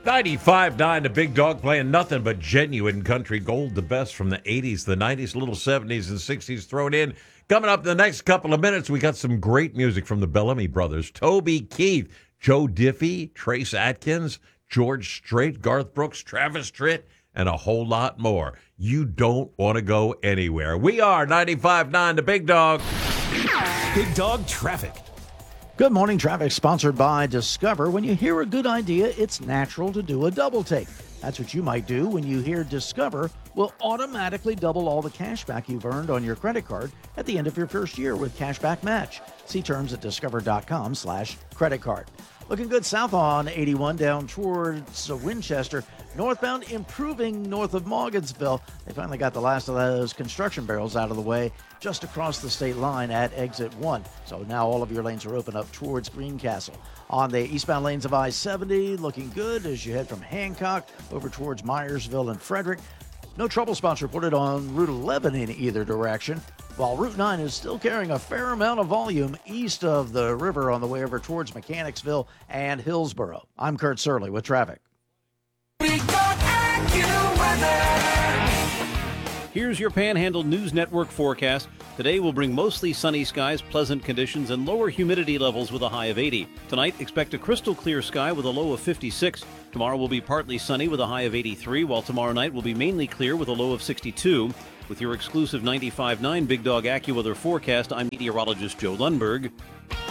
95.9, the Big Dog playing nothing but genuine country gold, the best from the 80s, the 90s, little 70s and 60s thrown in. Coming up in the next couple of minutes, we got some great music from the Bellamy Brothers. Toby Keith, Joe Diffie, Trace Atkins, George Strait, Garth Brooks, Travis Tritt, and a whole lot more. You don't want to go anywhere. We are 95.9, the Big Dog. Big Dog Traffic. Good morning, traffic sponsored by Discover. When you hear a good idea, it's natural to do a double take. That's what you might do when you hear Discover will automatically double all the cash back you've earned on your credit card at the end of your first year with Cashback Match. See terms at discover.com/credit card. Looking good south on 81 down towards Winchester. Northbound improving north of Morgansville. They finally got the last of those construction barrels out of the way just across the state line at exit 1. So now all of your lanes are open up towards Greencastle. On the eastbound lanes of I-70, looking good as you head from Hancock over towards Myersville and Frederick. No trouble spots reported on Route 11 in either direction, while Route 9 is still carrying a fair amount of volume east of the river on the way over towards Mechanicsville and Hillsborough. I'm Kurt Surley with traffic. Here's your Panhandle News Network forecast. Today will bring mostly sunny skies, pleasant conditions, and lower humidity levels with a high of 80. Tonight, expect a crystal clear sky with a low of 56. Tomorrow will be partly sunny with a high of 83, while tomorrow night will be mainly clear with a low of 62. With your exclusive 95.9 Big Dog AccuWeather forecast, I'm meteorologist Joe Lundberg.